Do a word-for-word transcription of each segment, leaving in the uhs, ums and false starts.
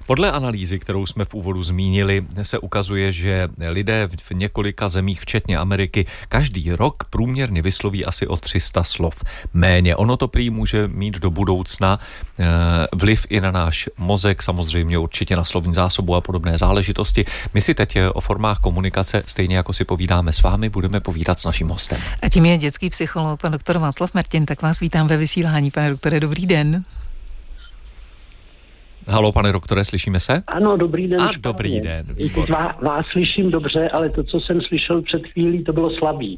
Podle analýzy, kterou jsme v úvodu zmínili, se ukazuje, že lidé v několika zemích, včetně Ameriky, každý rok průměrně vysloví asi o tři sta slov méně. Ono to prý může mít do budoucna e, vliv i na náš mozek, samozřejmě určitě na slovní zásobu a podobné záležitosti. My si teď o formách komunikace, stejně jako si povídáme s vámi, budeme povídat s naším hostem. A tím je dětský psycholog, pan doktor Václav Mertin, tak vás vítám ve vysílání. Pane doktore, dobrý den. Haló, pane doktore, slyšíme se? Ano, dobrý den. A dobrý den, výborně. Vás, vás slyším dobře, ale to, co jsem slyšel před chvílí, to bylo slabý.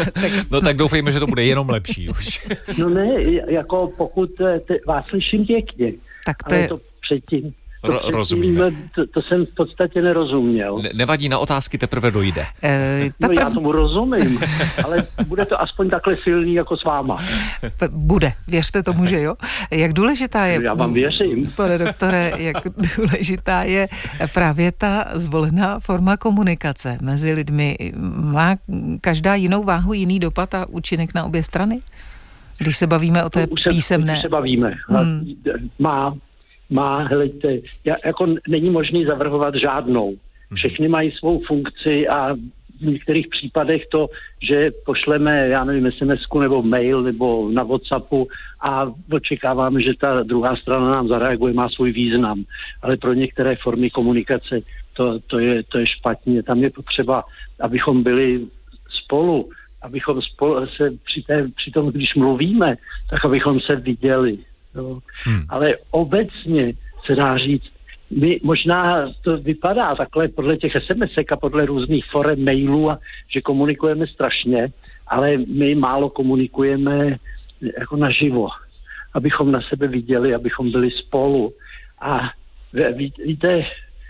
No tak doufejme, že to bude jenom lepší už. No ne, jako pokud te, vás slyším pěkně, tak to ale je... to předtím... To, Ro- rozumíme. To, to jsem v podstatě nerozuměl. Ne- nevadí, na otázky teprve dojde. E, no prv... já tomu rozumím, ale bude to aspoň takhle silný jako s váma. Bude, věřte tomu, že jo. Jak důležitá je... Já vám věřím. Pane doktore, jak důležitá je právě ta zvolená forma komunikace mezi lidmi. Má každá jinou váhu, jiný dopad a účinek na obě strany? Když se bavíme o té už se, písemné... Už se bavíme. Hmm. Má... Má, helejte, jako není možný zavrhovat žádnou. Všechny mají svou funkci a v některých případech to, že pošleme, já nevím, es em esku nebo mail nebo na WhatsAppu a očekáváme, že ta druhá strana nám zareaguje, má svůj význam. Ale pro některé formy komunikace to, to, je, to je špatně. Tam je potřeba, abychom byli spolu, abychom spolu se při, té, při tom, když mluvíme, tak abychom se viděli. No. Hmm. Ale obecně se dá říct, my možná to vypadá takhle podle těch es em esek a podle různých forem mailů, a že komunikujeme strašně, ale my málo komunikujeme jako naživo, abychom na sebe viděli, abychom byli spolu. A ví, víte,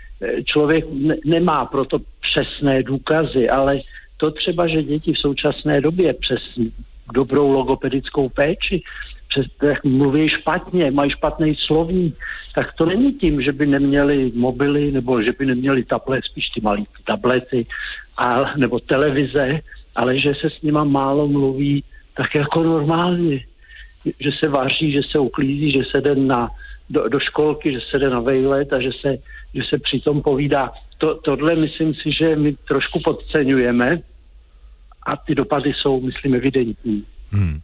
člověk ne, nemá proto přesné důkazy, ale to třeba, že děti v současné době přes dobrou logopedickou péči přes, mluví špatně, mají špatný slovník, tak to není tím, že by neměli mobily nebo že by neměli tablet, spíš ty malé tablety a, nebo televize, ale že se s nima málo mluví tak jako normálně. Že se vaří, že se uklízí, že se jde na, do, do školky, že se jde na vejlet a že se, že se přitom povídá. To, tohle myslím si, že my trošku podceňujeme a ty dopady jsou, myslím, evidentní. Hmm.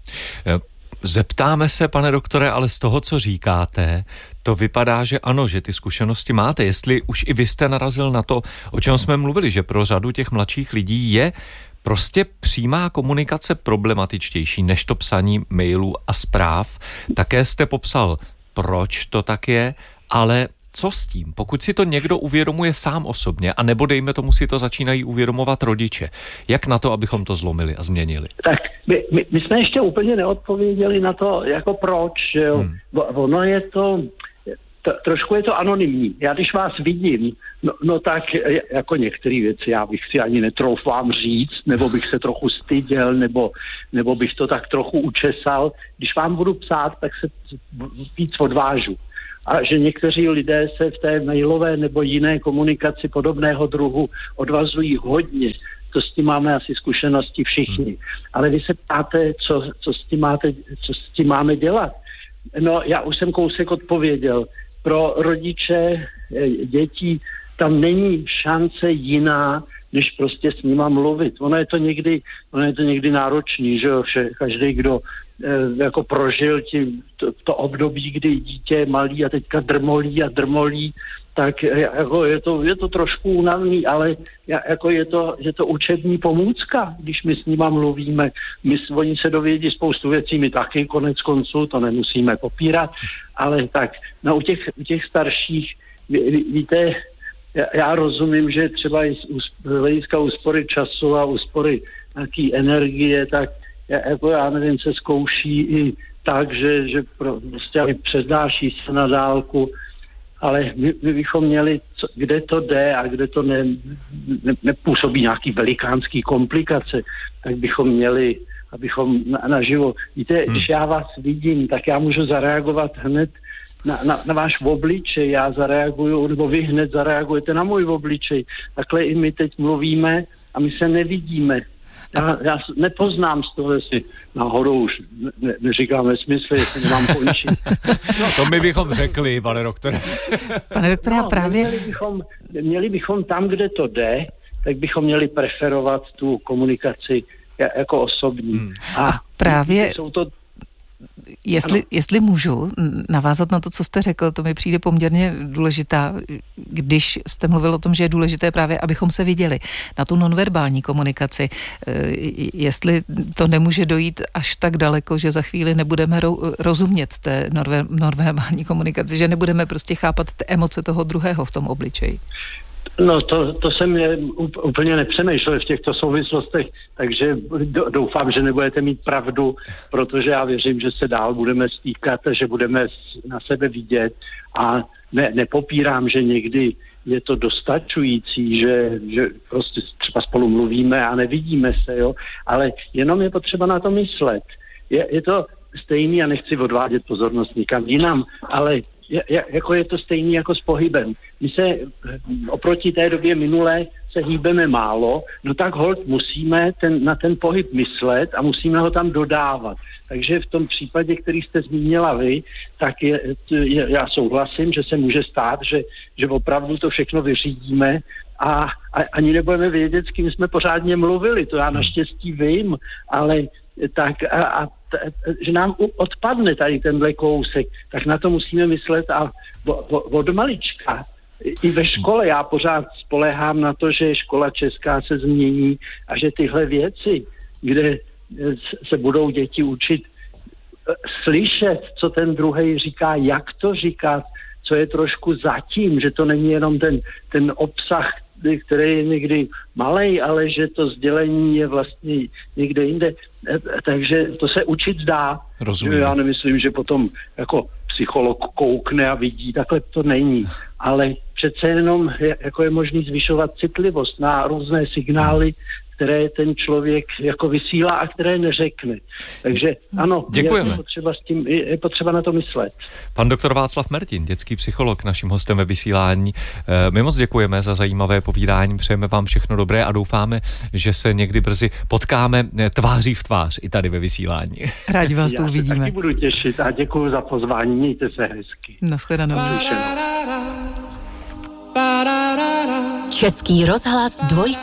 Zeptáme se, pane doktore, ale z toho, co říkáte, to vypadá, že ano, že ty zkušenosti máte. Jestli už i vy jste narazil na to, o čem jsme mluvili, že pro řadu těch mladších lidí je prostě přímá komunikace problematičtější než to psaní mailů a zpráv. Také jste popsal, proč to tak je, ale co s tím? Pokud si to někdo uvědomuje sám osobně, a nebo dejme tomu si to začínají uvědomovat rodiče, jak na to, abychom to zlomili a změnili? Tak my, my, my jsme ještě úplně neodpověděli na to, jako proč, že jo. Hmm. Ono je to, to, trošku je to anonymní. Já když vás vidím, no, no tak jako některé věci já bych si ani netroufám říct, nebo bych se trochu styděl, nebo, nebo bych to tak trochu učesal. Když vám budu psát, tak se víc odvážu. A že někteří lidé se v té mailové nebo jiné komunikaci podobného druhu odvazují hodně. To s tím máme asi zkušenosti všichni. Ale vy se ptáte, co, co, s tím máte, co s tím máme dělat. No, já už jsem kousek odpověděl. Pro rodiče dětí tam není šance jiná, než prostě s nima mluvit. Ono je to někdy, ono je to někdy náročný, že jo, každý, kdo e, jako prožil tím, to, to období, kdy dítě je malý a teďka drmolí a drmolí, tak jako je to, je to trošku únavný, ale jako je to, je to učební pomůcka, když my s nima mluvíme. My, oni se dovědí spoustu věcí, my taky konec konců, to nemusíme popírat, ale tak, no u těch, u těch starších, ví, víte, Já, já rozumím, že třeba i z hlediska úspory času a úspory nějaký energie, tak jako já nevím, se zkouší i tak, že, že prostě přednáší se na dálku, ale my, my bychom měli, co, kde to jde a kde to ne, ne, nepůsobí nějaký velikánský komplikace, tak bychom měli, abychom na, naživo. Víte, hmm. když já vás vidím, tak já můžu zareagovat hned Na, na, na váš obličej, já zareaguju, nebo vy hned zareagujete na můj obličej. Takhle i my teď mluvíme a my se nevidíme. Já, já nepoznám z toho, jestli náhodou už ne, neříkáme smysl, jestli nemám končit. No, to my bychom řekli, pane doktore. Pane doktore, no, právě... Měli bychom, měli bychom tam, kde to jde, tak bychom měli preferovat tu komunikaci jako osobní. Hmm. A, a právě... Jsou to Jestli, jestli můžu navázat na to, co jste řekl, to mi přijde poměrně důležitá, když jste mluvil o tom, že je důležité právě, abychom se viděli na tu nonverbální komunikaci. Jestli to nemůže dojít až tak daleko, že za chvíli nebudeme rozumět té nonverbální komunikaci, že nebudeme prostě chápat ty emoce toho druhého v tom obličeji. No to, to jsem úplně nepřemýšlel v těchto souvislostech, takže doufám, že nebudete mít pravdu, protože já věřím, že se dál budeme stýkat a že budeme na sebe vidět a ne, nepopírám, že někdy je to dostačující, že, že prostě třeba spolu mluvíme a nevidíme se, jo, ale jenom je potřeba na to myslet. Je, je to stejný, já nechci odvádět pozornost nikam jinam, ale je, je, jako je to stejný jako s pohybem. My se oproti té době minulé se hýbeme málo, no tak holt musíme ten, na ten pohyb myslet a musíme ho tam dodávat. Takže v tom případě, který jste zmínila vy, tak je, je, já souhlasím, že se může stát, že, že opravdu to všechno vyřídíme a, a ani nebudeme vědět, s kým jsme pořádně mluvili. To já naštěstí vím, ale tak a, a že nám odpadne tady tenhle kousek, tak na to musíme myslet a od malička. I ve škole já pořád spoléhám na to, že škola česká se změní a že tyhle věci, kde se budou děti učit slyšet, co ten druhej říká, jak to říkat, co je trošku zatím, že to není jenom ten, ten obsah, který je někdy malej, ale že to sdělení je vlastně někde jinde. Takže to se učit dá. Rozumím. Já nemyslím, že potom jako psycholog koukne a vidí, takhle to není. Ale přece jenom je, jako je možný zvyšovat citlivost na různé signály, které ten člověk jako vysílá a které neřekne. Takže ano, děkujeme. Je potřeba, s tím, je potřeba na to myslet. Pan doktor Václav Mertin, dětský psycholog, naším hostem ve vysílání. My moc děkujeme za zajímavé povídání, přejeme vám všechno dobré a doufáme, že se někdy brzy potkáme tváří v tvář i tady ve vysílání. Rádi vás tu uvidíme. Já se taky budu těšit a děkuji za pozvání, mějte se hezky. Nashledanou. Český rozhlas dvojka.